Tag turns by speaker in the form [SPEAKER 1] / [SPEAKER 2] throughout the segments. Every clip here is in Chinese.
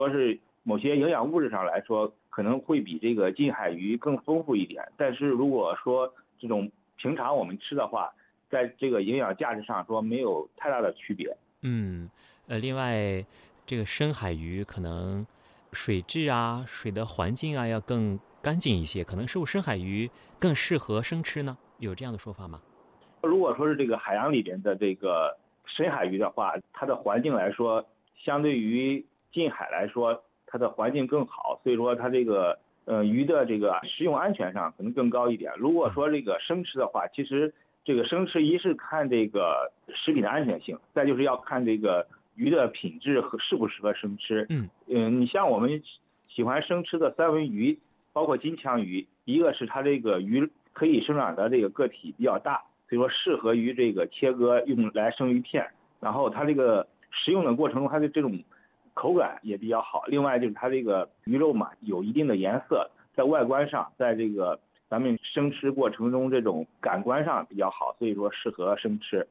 [SPEAKER 1] 说是某些营养物质上来说，可能会比这个近海鱼更丰富一点。但是如果说这种平常我们吃的话，在这个营养价值上说没有太大的区别。
[SPEAKER 2] 另外这个深海鱼可能水质啊、水的环境啊要更干净一些，可能是不是深海鱼更适合生吃呢？有这样的说法吗？
[SPEAKER 1] 如果说是这个海洋里边的这个深海鱼的话，它的环境来说，相对于近海来说，它的环境更好，所以说它这个鱼的这个食用安全上可能更高一点。如果说这个生吃的话，其实这个生吃一是看这个食品的安全性，再就是要看这个鱼的品质和适不适合生吃。你像我们喜欢生吃的三文鱼，包括金枪鱼，一个是它这个鱼可以生长的这个个体比较大，所以说适合于这个切割用来生鱼片，然后它这个食用的过程中，它的这种口感也比较好。另外就是它这个鱼肉嘛，有一定的颜色，在外观上，在这个咱们生吃过程中这种感官上比较好，所以说适合生吃。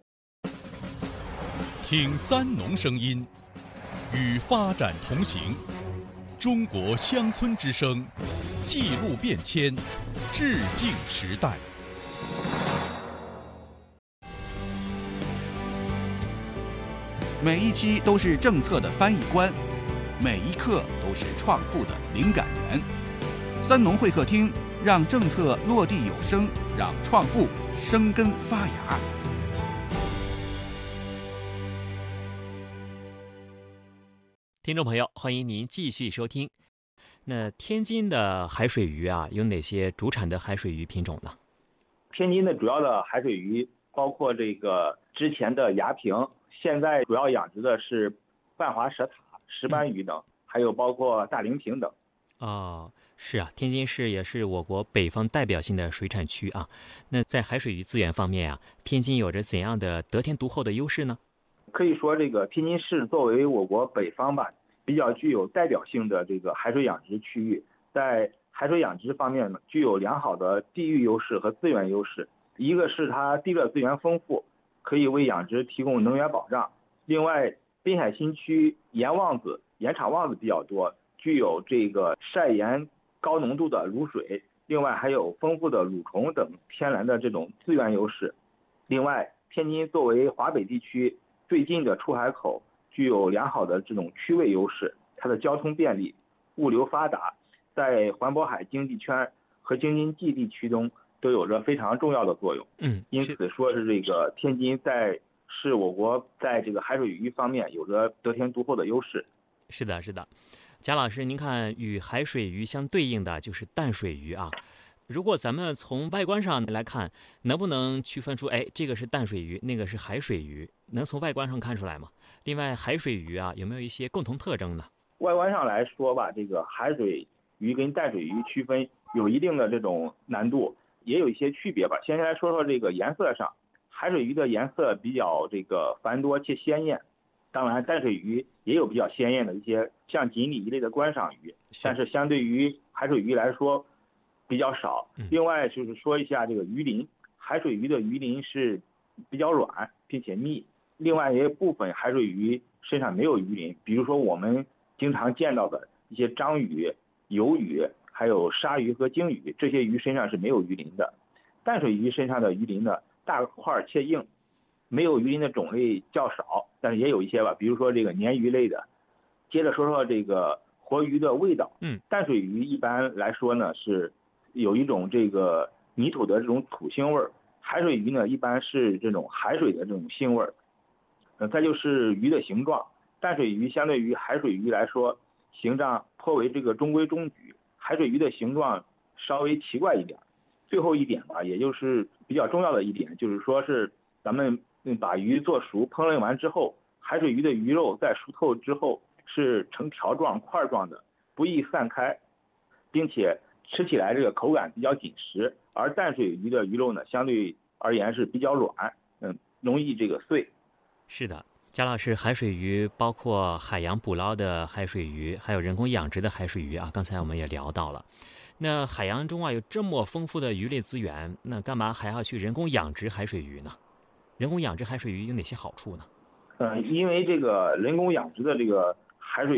[SPEAKER 3] 听三农声音，与发展同行。中国乡村之声，记录变迁，致敬时代。
[SPEAKER 4] 每一期都是政策的翻译官，每一刻都是创富的灵感源。三农会客厅，让政策落地有声，让创富生根发芽。
[SPEAKER 2] 听众朋友，欢迎您继续收听。那天津的海水鱼啊，有哪些主产的海水鱼品种呢？
[SPEAKER 1] 天津的主要的海水鱼包括这个之前的牙平，现在主要养殖的是半华蛇塔、石斑鱼等，还有包括大鳞平等。
[SPEAKER 2] 是啊，天津市也是我国北方代表性的水产区啊。那在海水鱼资源方面啊，天津有着怎样的得天独厚的优势呢？
[SPEAKER 1] 可以说，这个天津市作为我国北方吧，比较具有代表性的这个海水养殖区域，在海水养殖方面呢，具有良好的地域优势和资源优势。一个是它地热资源丰富，可以为养殖提供能源保障。另外，滨海新区盐场旺子比较多，具有这个晒盐高浓度的卤水，另外还有丰富的蠕虫等天然的这种资源优势。另外，天津作为华北地区最近的出海口，具有良好的这种区位优势，它的交通便利，物流发达，在环渤海经济圈和京津冀地区中都有着非常重要的作用。因此说是这个天津是我国在这个海水鱼方面有着得天独厚的优势。
[SPEAKER 2] 是的，贾老师，您看与海水鱼相对应的就是淡水鱼啊。如果咱们从外观上来看，能不能区分出，这个是淡水鱼，那个是海水鱼，能从外观上看出来吗？另外，海水鱼啊，有没有一些共同特征呢？
[SPEAKER 1] 外观上来说吧，这个海水鱼跟淡水鱼区分有一定的这种难度，也有一些区别吧。先来说说这个颜色上，海水鱼的颜色比较这个繁多且鲜艳，当然淡水鱼也有比较鲜艳的一些像锦鲤一类的观赏鱼，但是相对于海水鱼来说比较少。另外就是说一下这个鱼鳞，海水鱼的鱼鳞是比较软并且密，另外也有部分海水鱼身上没有鱼鳞，比如说我们经常见到的一些章鱼、鱿鱼，还有鲨鱼和鲸鱼，这些鱼身上是没有鱼鳞的。淡水鱼身上的鱼鳞呢，大块且硬，没有鱼鳞的种类较少，但是也有一些吧，比如说这个鲶鱼类的。接着说说这个活鱼的味道，淡水鱼一般来说呢是有一种这个泥土的这种土腥味儿，海水鱼呢一般是这种海水的这种腥味儿。再就是鱼的形状，淡水鱼相对于海水鱼来说，形状颇为这个中规中矩，海水鱼的形状稍微奇怪一点。最后一点吧，也就是比较重要的一点，就是说是咱们把鱼做熟烹饪完之后，海水鱼的鱼肉在熟透之后是呈条状块状的，不易散开，并且吃起来这个口感比较紧实。而淡水鱼的鱼肉呢，相对而言是比较软，容易这个碎。
[SPEAKER 2] 是的，贾老师，海水鱼包括海洋捕捞的海水鱼，还有人工养殖的海水鱼啊。刚才我们也聊到了，那海洋中啊有这么丰富的鱼类资源，那干嘛还要去人工养殖海水鱼呢？人工养殖海水鱼有哪些好处呢？
[SPEAKER 1] 因为这个人工养殖的这个海水鱼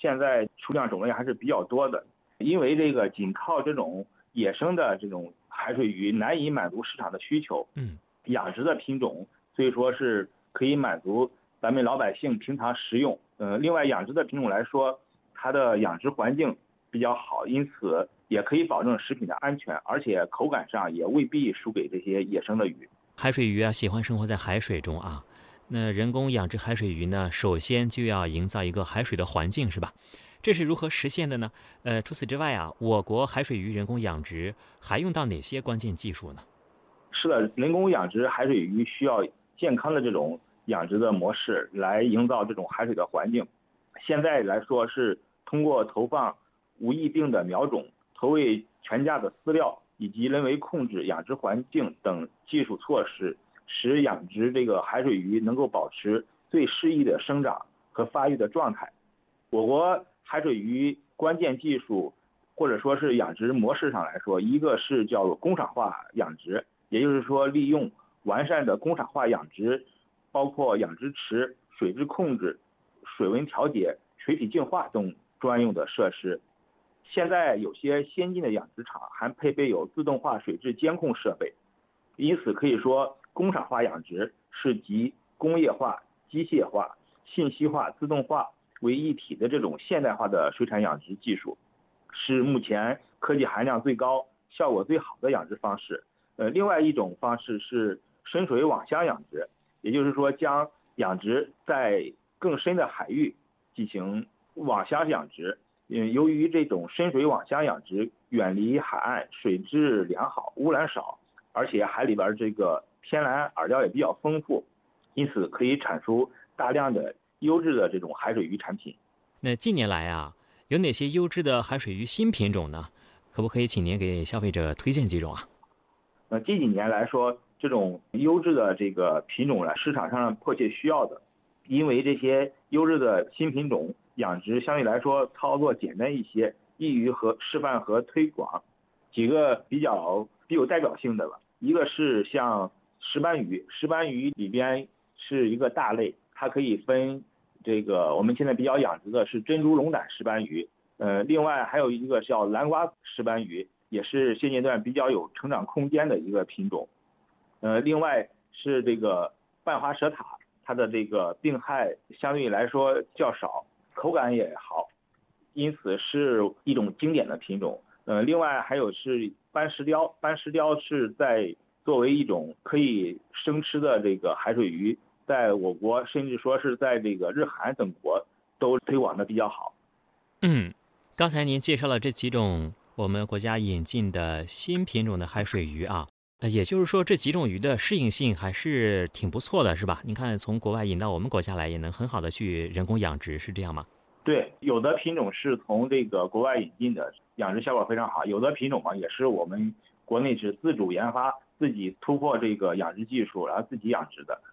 [SPEAKER 1] 现在数量种类还是比较多的，因为这个仅靠这种野生的这种海水鱼难以满足市场的需求。养殖的品种所以说是可以满足咱们老百姓平常食用。另外养殖的品种来说，它的养殖环境比较好，因此也可以保证食品的安全，而且口感上也未必输给这些野生的鱼。
[SPEAKER 2] 海水鱼啊，喜欢生活在海水中啊。那人工养殖海水鱼呢，首先就要营造一个海水的环境，是吧？这是如何实现的呢？除此之外啊，我国海水鱼人工养殖还用到哪些关键技术呢？
[SPEAKER 1] 是的，人工养殖海水鱼需要健康的这种养殖的模式来营造这种海水的环境。现在来说是通过投放无疫病的苗种、投喂全价的饲料以及人为控制养殖环境等技术措施，使养殖这个海水鱼能够保持最适宜的生长和发育的状态。我国海水鱼关键技术或者说是养殖模式上来说，一个是叫做工厂化养殖，也就是说利用完善的工厂化养殖，包括养殖池、水质控制、水温调节、水体净化等专用的设施。现在有些先进的养殖场还配备有自动化水质监控设备，因此可以说工厂化养殖是集工业化、机械化、信息化、自动化为一体的这种现代化的水产养殖技术，是目前科技含量最高、效果最好的养殖方式。另外一种方式是深水网箱养殖，也就是说将养殖在更深的海域进行网箱养殖。由于这种深水网箱养殖远离海岸，水质良好，污染少，而且海里边这个天然饵料也比较丰富，因此可以产出大量的优质的这种海水鱼产品。
[SPEAKER 2] 那近年来啊，有哪些优质的海水鱼新品种呢？可不可以请您给消费者推荐几种啊？
[SPEAKER 1] 近几年来说，这种优质的这个品种呢，市场上迫切需要的，因为这些优质的新品种养殖相对来说操作简单一些，易于示范和推广。几个比有代表性的吧，一个是像石斑鱼，石斑鱼里边是一个大类，它可以分这个我们现在比较养殖的是珍珠龙胆石斑鱼，另外还有一个叫蓝瓜石斑鱼，也是现阶段比较有成长空间的一个品种。另外是这个半花蛇塔，它的这个病害相对来说较少，口感也好，因此是一种经典的品种。另外还有是斑石雕，斑石雕是作为一种可以生吃的这个海水鱼，在我国甚至说是在这个日韩等国都推广的比较好。
[SPEAKER 2] 刚才您介绍了这几种我们国家引进的新品种的海水鱼啊，也就是说这几种鱼的适应性还是挺不错的，是吧？您看从国外引到我们国家来，也能很好的去人工养殖，是这样吗？
[SPEAKER 1] 对，有的品种是从这个国外引进的，养殖效果非常好；有的品种嘛，也是我们国内是自主研发、自己突破这个养殖技术，然后自己养殖的。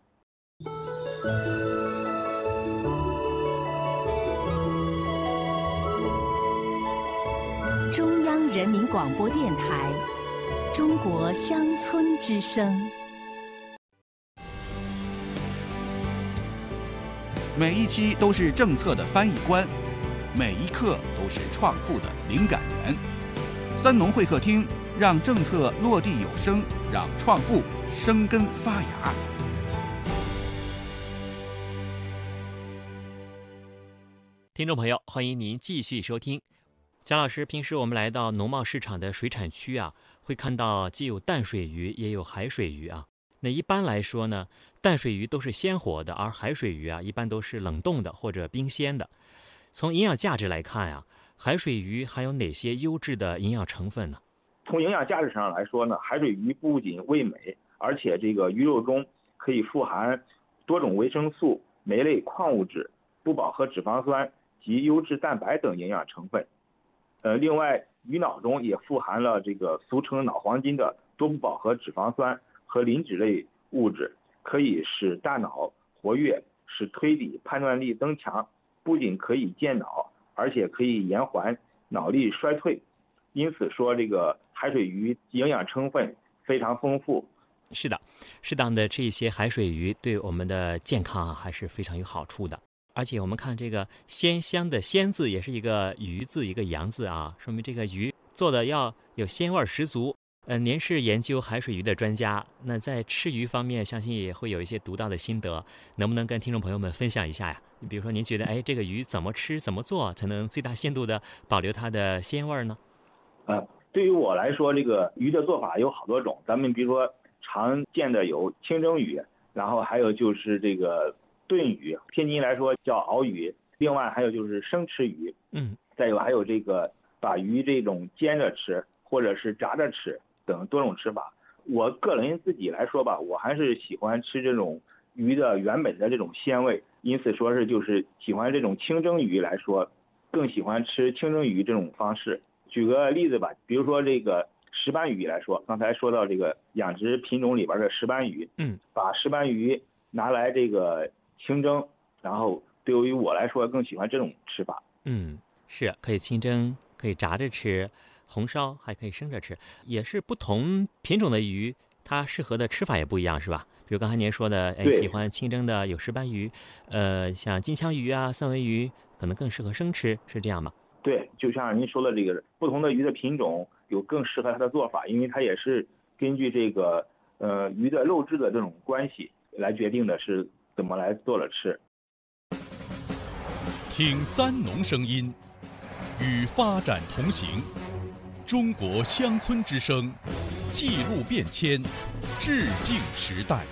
[SPEAKER 5] 中央人民广播电台《中国乡村之声》。
[SPEAKER 4] 每一期都是政策的翻译官，每一刻都是创富的灵感源。三农会客厅，让政策落地有声，让创富生根发芽。
[SPEAKER 2] 听众朋友，欢迎您继续收听。贾老师，平时我们来到农贸市场的水产区啊，会看到既有淡水鱼，也有海水鱼啊。那一般来说呢，淡水鱼都是鲜活的，而海水鱼啊，一般都是冷冻的或者冰鲜的。从营养价值来看啊，海水鱼含有哪些优质的营养成分呢？
[SPEAKER 1] 从营养价值上来说呢，海水鱼不仅味美，而且这个鱼肉中可以富含多种维生素、酶类矿物质、不饱和脂肪酸及优质蛋白等营养成分。另外，鱼脑中也富含了这个俗称脑黄金的多不饱和脂肪酸和磷脂类物质，可以使大脑活跃，使推理判断力增强，不仅可以健脑，而且可以延缓脑力衰退。因此说，这个海水鱼营养成分非常丰富。
[SPEAKER 2] 是的，适当的这些海水鱼对我们的健康还是非常有好处的。 而且我们看这个鲜香的鲜字也是一个鱼字一个阳字啊，说明这个鱼做的要有鲜味十足。您是研究海水鱼的专家，那在吃鱼方面相信也会有一些独到的心得，能不能跟听众朋友们分享一下呀？比如说您觉得这个鱼怎么吃怎么做才能最大限度的保留它的鲜味呢？
[SPEAKER 1] 对于我来说，这个鱼的做法有好多种，咱们比如说常见的有清蒸鱼，然后还有就是这个炖鱼，天津来说叫熬鱼，另外还有就是生吃鱼，再有还有这个把鱼这种煎着吃或者是炸着吃等多种吃法。我个人自己来说吧，我还是喜欢吃这种鱼的原本的这种鲜味，因此说是就是喜欢这种清蒸鱼来说，更喜欢吃清蒸鱼这种方式。举个例子吧，比如说这个石斑鱼来说，刚才说到这个养殖品种里边的石斑鱼，把石斑鱼拿来这个清蒸，然后对于我来说更喜欢这种吃法。
[SPEAKER 2] 是可以清蒸，可以炸着吃，红烧还可以生着吃，也是不同品种的鱼它适合的吃法也不一样，是吧？比如刚才您说的，喜欢清蒸的有石斑鱼，像金枪鱼啊、三文鱼可能更适合生吃，是这样吗？
[SPEAKER 1] 对，就像您说的这个不同的鱼的品种有更适合它的做法，因为它也是根据这个鱼的肉质的这种关系来决定的是怎么来做了吃。
[SPEAKER 3] 听三农声音，与发展同行，中国乡村之声，记录变迁，致敬时代。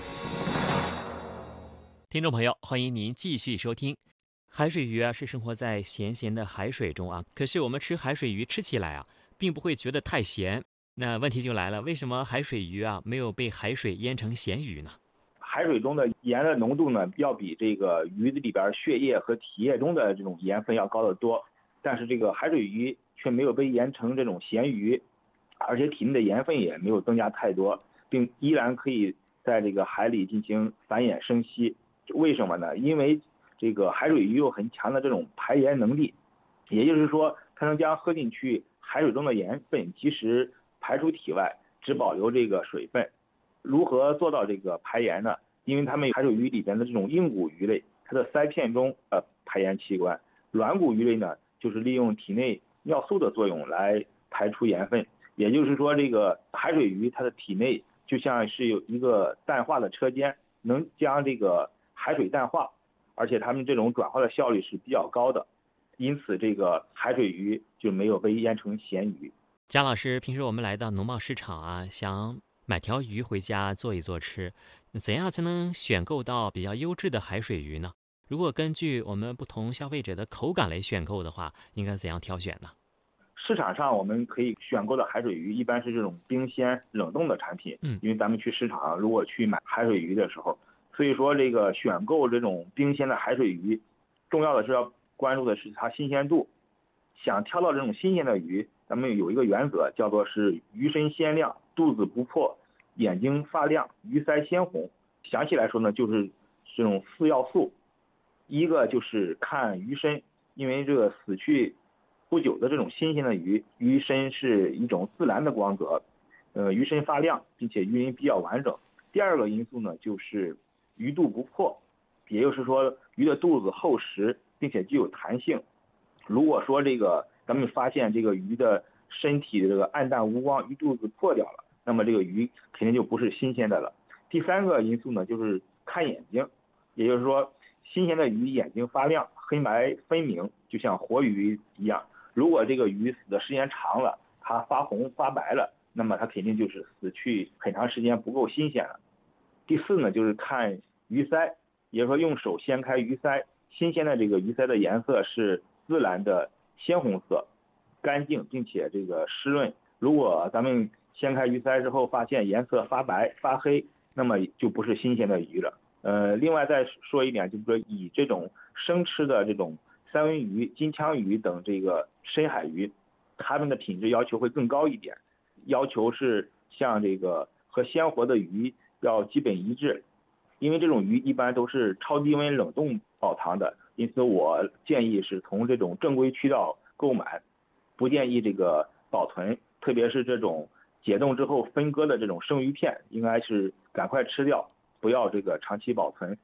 [SPEAKER 2] 听众朋友，欢迎您继续收听。海水鱼是生活在咸咸的海水中啊，可是我们吃海水鱼吃起来并不会觉得太咸。那问题就来了，为什么海水鱼没有被海水腌成咸鱼呢？
[SPEAKER 1] 海水中的盐的浓度呢，要比这个鱼子里边血液和体液中的这种盐分要高得多，但是这个海水鱼却没有被腌成这种咸鱼，而且体内的盐分也没有增加太多，并依然可以在这个海里进行繁衍生息。为什么呢？因为这个海水鱼有很强的这种排盐能力，也就是说它能将喝进去海水中的盐分及时排出体外，只保留这个水分。如何做到这个排盐呢？因为它们海水鱼里边的这种硬骨鱼类，它的鳃片中排盐器官，软骨鱼类呢就是利用体内尿素的作用来排出盐分。也就是说，这个海水鱼它的体内就像是有一个淡化的车间，能将这个海水淡化，而且它们这种转化的效率是比较高的，因此这个海水鱼就没有被腌成咸鱼。
[SPEAKER 2] 贾老师，平时我们来到农贸市场想买条鱼回家做一做吃，怎样才能选购到比较优质的海水鱼呢？如果根据我们不同消费者的口感来选购的话，应该怎样挑选呢？
[SPEAKER 1] 市场上我们可以选购的海水鱼一般是这种冰鲜冷冻的产品，因为咱们去市场如果去买海水鱼的时候，所以说这个选购这种冰鲜的海水鱼，重要的是要关注的是它新鲜度。想挑到这种新鲜的鱼，咱们有一个原则，叫做是鱼身鲜亮，肚子不破，眼睛发亮，鱼鳃鲜红。详细来说呢，就是这种4要素。一个就是看鱼身，因为这个死去不久的这种新鲜的鱼，鱼身是一种自然的光泽，鱼身发亮，并且鱼鳞比较完整。第二个因素呢，就是鱼肚不破，也就是说鱼的肚子厚实，并且具有弹性。如果说这个咱们发现这个鱼的身体的这个暗淡无光，鱼肚子破掉了，那么这个鱼肯定就不是新鲜的了。第三个因素呢，就是看眼睛，也就是说新鲜的鱼眼睛发亮，黑白分明，就像活鱼一样。如果这个鱼死的时间长了，它发红发白了，那么它肯定就是死去很长时间，不够新鲜了。第四呢，就是看鱼鳃，也就是说用手掀开鱼鳃，新鲜的这个鱼鳃的颜色是自然的鲜红色，干净并且这个湿润。如果咱们掀开鱼鳃之后发现颜色发白发黑，那么就不是新鲜的鱼了。另外再说一点，就是说以这种生吃的这种三文鱼、金枪鱼等这个深海鱼，它们的品质要求会更高一点，要求是像这个和鲜活的鱼要基本一致，因为这种鱼一般都是超低温冷冻保藏的，因此我建议是从这种正规渠道购买，不建议这个保存，特别是这种解冻之后分割的这种生鱼片，应该是赶快吃掉，不要这个长期保存。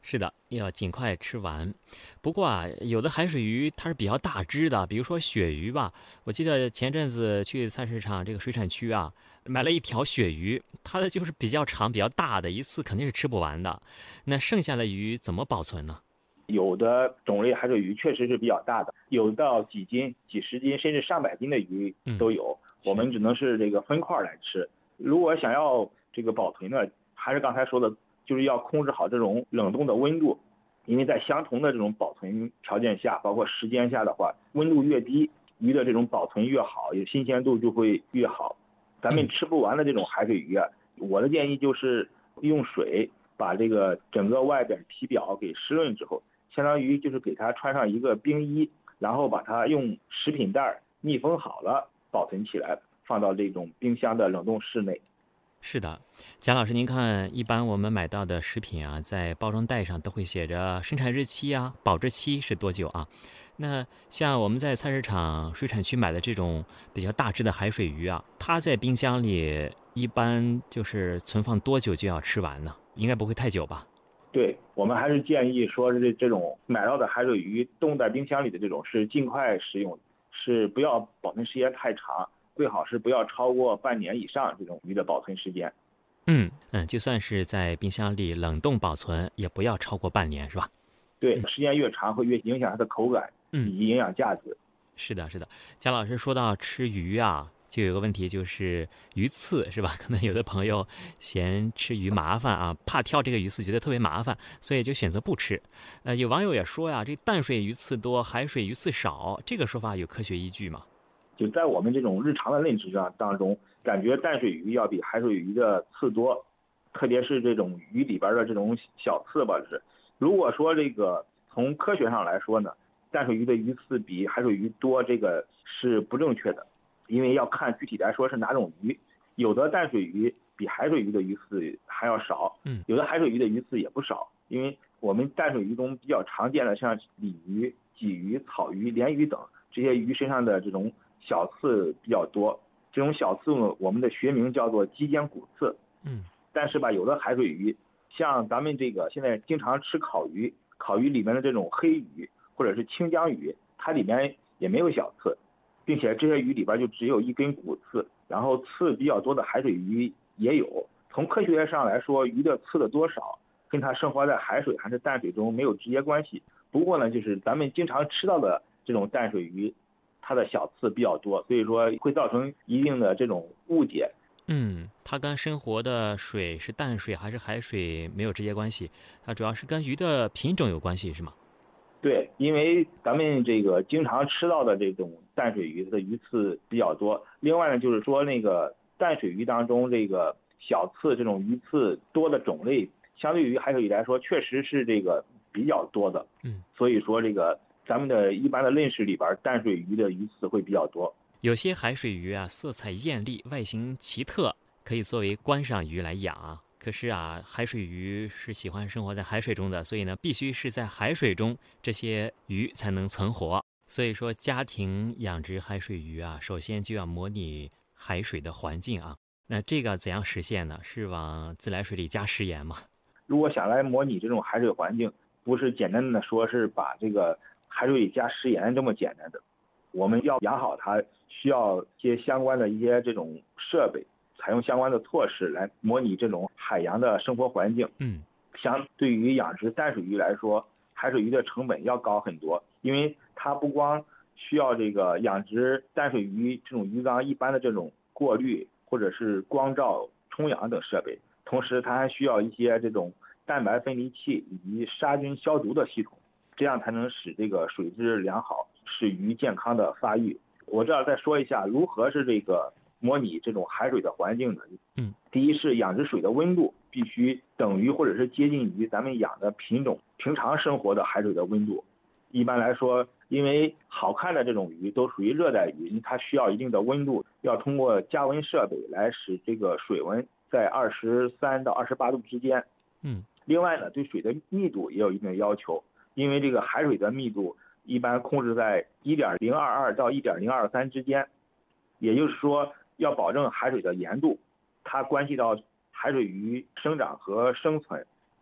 [SPEAKER 2] 是的，要尽快吃完。不过啊，有的海水鱼它是比较大只的，比如说鳕鱼吧。我记得前阵子去菜市场这个水产区啊，买了一条鳕鱼，它的就是比较长、比较大的，一次肯定是吃不完的。那剩下的鱼怎么保存呢？
[SPEAKER 1] 有的种类海水鱼确实是比较大的，有到几斤、几十斤甚至上百斤的鱼都有。我们只能是这个分块来吃。如果想要这个保存呢，还是刚才说的，就是要控制好这种冷冻的温度，因为在相同的这种保存条件下，包括时间下的话，温度越低，鱼的这种保存越好，有新鲜度就会越好。咱们吃不完的这种海水鱼啊，我的建议就是用水把这个整个外边皮表给湿润之后，相当于就是给它穿上一个冰衣，然后把它用食品袋密封好了，保存起来，放到这种冰箱的冷冻室内。
[SPEAKER 2] 是的，贾老师，您看，一般我们买到的食品啊，在包装袋上都会写着生产日期啊，保质期是多久啊？那像我们在菜市场水产区买的这种比较大只的海水鱼啊，它在冰箱里一般就是存放多久就要吃完呢？应该不会太久吧？
[SPEAKER 1] 对，我们还是建议说是这种买到的海水鱼冻在冰箱里的这种是尽快食用，是不要保存时间太长，最好是不要超过半年以上这种鱼的保存时间。
[SPEAKER 2] 就算是在冰箱里冷冻保存，也不要超过半年，是吧？
[SPEAKER 1] 对，时间越长会越影响它的口感以及营养价值。
[SPEAKER 2] 是的，是的。贾老师说到吃鱼啊，就有个问题就是鱼刺，是吧？可能有的朋友嫌吃鱼麻烦啊，怕挑这个鱼刺，觉得特别麻烦，所以就选择不吃。有网友也说呀，这淡水鱼刺多，海水鱼刺少，这个说法有科学依据吗？
[SPEAKER 1] 就在我们这种日常的认知上当中，感觉淡水鱼要比海水鱼的刺多，特别是这种鱼里边的这种小刺吧。如果说这个从科学上来说呢，淡水鱼的鱼刺比海水鱼多，这个是不正确的，因为要看具体来说是哪种鱼。有的淡水鱼比海水鱼的鱼刺还要少，有的海水鱼的鱼刺也不少。因为我们淡水鱼中比较常见的像鲤鱼、鲫鱼、草鱼、鲢鱼等这些鱼身上的这种小刺比较多，这种小刺我们的学名叫做肌间骨刺。但是吧，有的海水鱼，像咱们这个现在经常吃烤鱼，烤鱼里面的这种黑鱼或者是清江鱼，它里面也没有小刺，并且这些鱼里边就只有一根骨刺，然后刺比较多的海水鱼也有。从科学上来说，鱼的刺的多少跟它生活在海水还是淡水中没有直接关系。不过呢，就是咱们经常吃到的这种淡水鱼，它的小刺比较多，所以说会造成一定的这种误解。
[SPEAKER 2] 它跟生活的水是淡水还是海水没有直接关系，它主要是跟鱼的品种有关系，是吗？
[SPEAKER 1] 对，因为咱们这个经常吃到的这种淡水鱼的鱼刺比较多。另外呢，就是说那个淡水鱼当中这个小刺这种鱼刺多的种类，相对于海水鱼来说，确实是这个比较多的。所以说这个咱们的一般的认识里边，淡水鱼的鱼刺会比较多。
[SPEAKER 2] 有些海水鱼啊，色彩艳丽，外形奇特，可以作为观赏鱼来养啊。可是啊，海水鱼是喜欢生活在海水中的，所以呢，必须是在海水中，这些鱼才能存活。所以说，家庭养殖海水鱼啊，首先就要模拟海水的环境啊。那这个怎样实现呢？是往自来水里加食盐吗？
[SPEAKER 1] 如果想来模拟这种海水环境，不是简单的说是把这个海水里加食盐这么简单的。我们要养好它，需要一些相关的一些这种设备，采用相关的措施来模拟这种海洋的生活环境。相对于养殖淡水鱼来说，海水鱼的成本要高很多，因为它不光需要这个养殖淡水鱼这种鱼缸一般的这种过滤或者是光照、充氧等设备，同时它还需要一些这种蛋白分离器以及杀菌消毒的系统，这样才能使这个水质良好，使鱼健康的发育。我这儿再说一下如何是这个模拟这种海水的环境的。第一是养殖水的温度必须等于或者是接近于咱们养的品种平常生活的海水的温度。一般来说，因为好看的这种鱼都属于热带鱼，它需要一定的温度，要通过加温设备来使这个水温在23到28度之间。另外呢，对水的密度也有一定的要求，因为这个海水的密度一般控制在1.022到1.023之间，也就是说要保证海水的盐度，它关系到海水鱼生长和生存。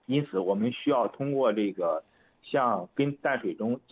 [SPEAKER 1] 因此我们需要通过这个像跟淡水中